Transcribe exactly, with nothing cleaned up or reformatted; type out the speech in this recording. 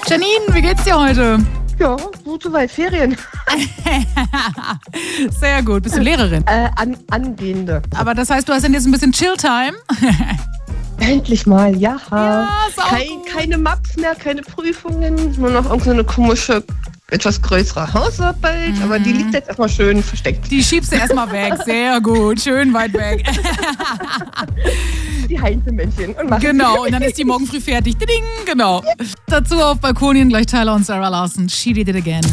Janine, wie geht's dir heute? Ja, gut soweit. Ferien. Sehr gut. Bist du Lehrerin? Äh, an, angehende. Aber das heißt, du hast dann jetzt ein bisschen Chill-Time? Endlich mal, ja. Ja, sau Kein, gut. keine Maps mehr, keine Prüfungen, nur noch irgendeine komische, etwas größere Hausarbeit. Mhm. Aber die liegt jetzt erstmal schön versteckt. Die schiebst du erstmal weg. Sehr gut. Schön weit weg. Die Heinzelmännchen. Und machen Genau. Und dann ist die morgen früh fertig. Ding, genau. Dazu auf Balkonien gleich Tyler und Sarah Larson. She did it again.